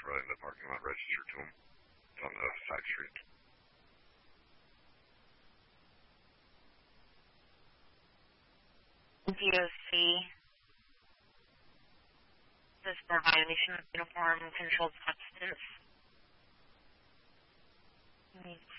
right in the parking lot, registered to him. It's on the side street. DOC, this for violation of uniform controlled substance.